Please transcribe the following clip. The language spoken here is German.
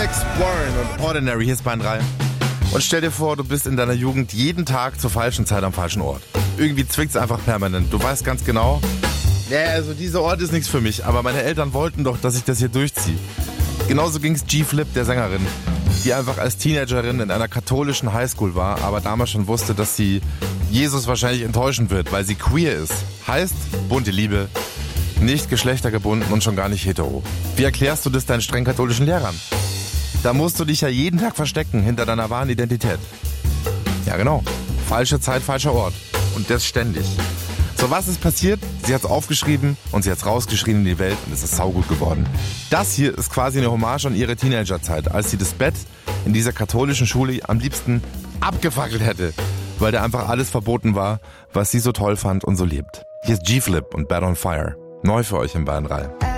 Alex Warren und Ordinary, hier ist Bayern 3. Und stell dir vor, du bist in deiner Jugend jeden Tag zur falschen Zeit am falschen Ort. Irgendwie zwickt's einfach permanent. Du weißt ganz genau, also dieser Ort ist nichts für mich, aber meine Eltern wollten doch, dass ich das hier durchziehe. Genauso ging's G-Flip, der Sängerin, die einfach als Teenagerin in einer katholischen Highschool war, aber damals schon wusste, dass sie Jesus wahrscheinlich enttäuschen wird, weil sie queer ist. Heißt, bunte Liebe, nicht geschlechtergebunden und schon gar nicht hetero. Wie erklärst du das deinen streng katholischen Lehrern? Da musst du dich ja jeden Tag verstecken hinter deiner wahren Identität. Ja genau, falsche Zeit, falscher Ort. Und das ständig. So, was ist passiert? Sie hat's aufgeschrieben und sie hat's rausgeschrieben in die Welt und es ist saugut geworden. Das hier ist quasi eine Hommage an ihre Teenagerzeit, als sie das Bett in dieser katholischen Schule am liebsten abgefackelt hätte, weil da einfach alles verboten war, was sie so toll fand und so liebt. Hier ist G-Flip und Bad on Fire. Neu für euch in Bayern 3.